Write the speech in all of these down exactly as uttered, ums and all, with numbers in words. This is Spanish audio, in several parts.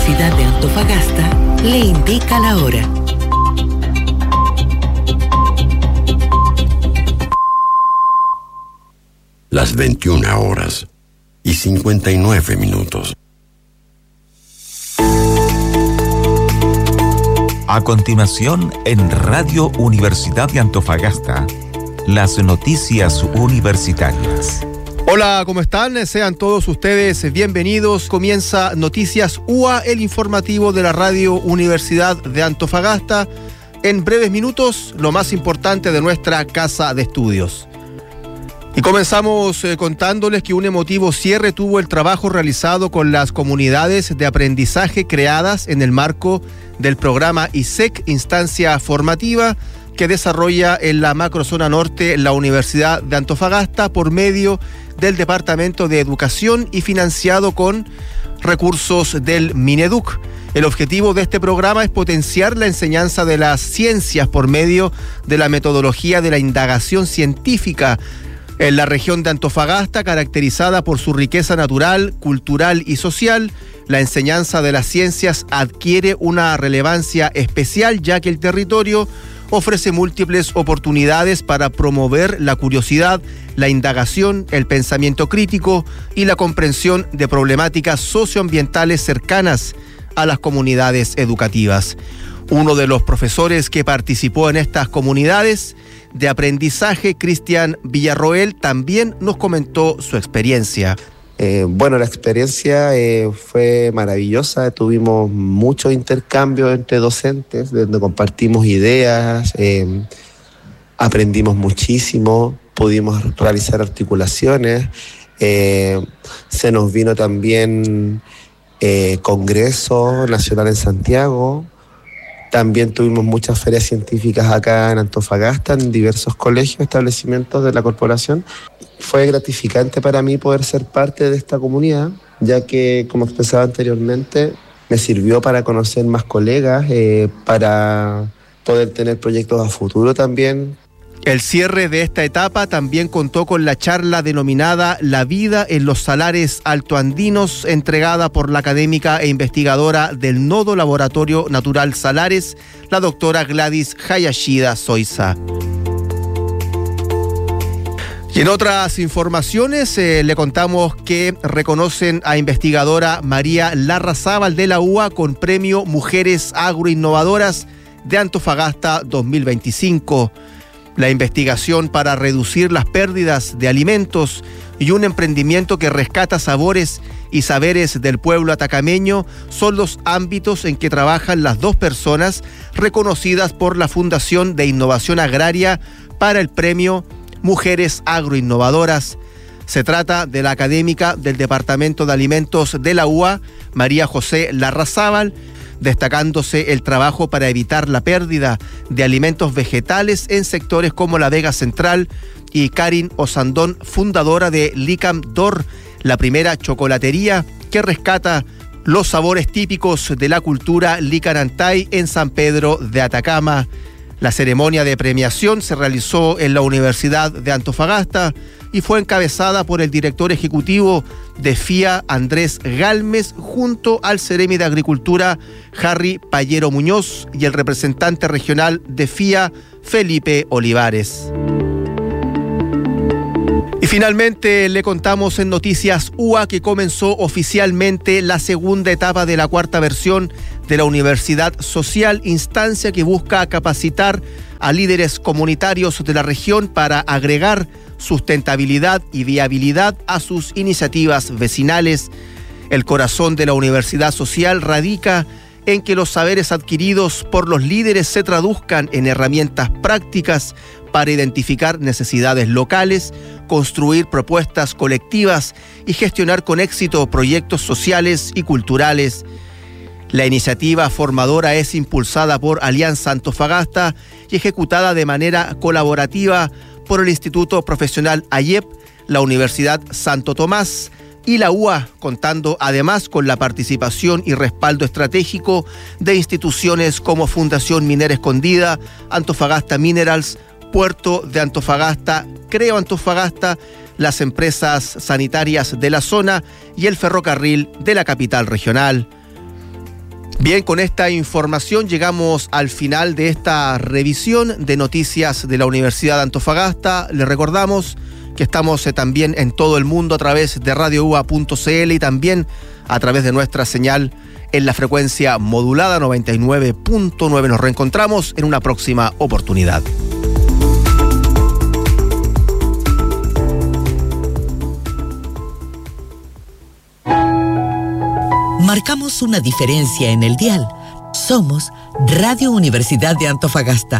Universidad de Antofagasta le indica la hora. Las veintiuna horas y cincuenta y nueve minutos. A continuación, en Radio Universidad de Antofagasta, las noticias universitarias. Hola, ¿cómo están? Sean todos ustedes bienvenidos. Comienza Noticias U A, el informativo de la Radio Universidad de Antofagasta. En breves minutos, lo más importante de nuestra casa de estudios. Y comenzamos eh, contándoles que un emotivo cierre tuvo el trabajo realizado con las comunidades de aprendizaje creadas en el marco del programa I S E C, instancia formativa, que desarrolla en la macrozona norte la Universidad de Antofagasta por medio del Departamento de Educación y financiado con recursos del Mineduc. El objetivo de este programa es potenciar la enseñanza de las ciencias por medio de la metodología de la indagación científica en la región de Antofagasta, caracterizada por su riqueza natural, cultural y social. La enseñanza de las ciencias adquiere una relevancia especial, ya que el territorio ofrece múltiples oportunidades para promover la curiosidad, la indagación, el pensamiento crítico y la comprensión de problemáticas socioambientales cercanas a las comunidades educativas. Uno de los profesores que participó en estas comunidades de aprendizaje, Cristian Villarroel, también nos comentó su experiencia. Eh, bueno, la experiencia eh, fue maravillosa. Tuvimos muchos intercambios entre docentes, donde compartimos ideas, eh, aprendimos muchísimo, pudimos realizar articulaciones. Eh, se nos vino también eh, Congreso Nacional en Santiago. También tuvimos muchas ferias científicas acá en Antofagasta, en diversos colegios, establecimientos de la corporación. Fue gratificante para mí poder ser parte de esta comunidad, ya que, como expresaba anteriormente, me sirvió para conocer más colegas, eh, para poder tener proyectos a futuro también. El cierre de esta etapa también contó con la charla denominada La vida en los salares altoandinos, entregada por la académica e investigadora del Nodo Laboratorio Natural Salares, la doctora Gladys Hayashida Soiza. Y en otras informaciones eh, le contamos que reconocen a investigadora María Larrazábal de la U A con premio Mujeres Agroinnovadoras de Antofagasta dos mil veinticinco. La investigación para reducir las pérdidas de alimentos y un emprendimiento que rescata sabores y saberes del pueblo atacameño son los ámbitos en que trabajan las dos personas reconocidas por la Fundación de Innovación Agraria para el premio Mujeres Agroinnovadoras. Se trata de la académica del Departamento de Alimentos de la U A, María José Larrazábal, destacándose el trabajo para evitar la pérdida de alimentos vegetales en sectores como la Vega Central, y Karin Osandón, fundadora de Licam Dor, la primera chocolatería que rescata los sabores típicos de la cultura licanantay en San Pedro de Atacama. La ceremonia de premiación se realizó en la Universidad de Antofagasta y fue encabezada por el director ejecutivo de F I A, Andrés Galmes, junto al Ceremi de Agricultura, Harry Payero Muñoz, y el representante regional de F I A, Felipe Olivares. Y finalmente le contamos en Noticias U A que comenzó oficialmente la segunda etapa de la cuarta versión de la Universidad Social, instancia que busca capacitar a líderes comunitarios de la región para agregar sustentabilidad y viabilidad a sus iniciativas vecinales. El corazón de la Universidad Social radica en que los saberes adquiridos por los líderes se traduzcan en herramientas prácticas para identificar necesidades locales, construir propuestas colectivas y gestionar con éxito proyectos sociales y culturales. La iniciativa formadora es impulsada por Alianza Antofagasta y ejecutada de manera colaborativa por el Instituto Profesional A Y E P, la Universidad Santo Tomás y la U A, contando además con la participación y respaldo estratégico de instituciones como Fundación Minera Escondida, Antofagasta Minerals, Puerto de Antofagasta, Creo Antofagasta, las empresas sanitarias de la zona y el ferrocarril de la capital regional. Bien, con esta información llegamos al final de esta revisión de noticias de la Universidad de Antofagasta. Les recordamos que estamos eh, también en todo el mundo a través de radio u a punto c l y también a través de nuestra señal en la frecuencia modulada noventa y nueve punto nueve. Nos reencontramos en una próxima oportunidad. Marcamos una diferencia en el dial. Somos Radio Universidad de Antofagasta.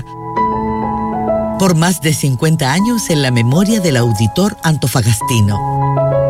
Por más de cincuenta años en la memoria del auditor antofagastino.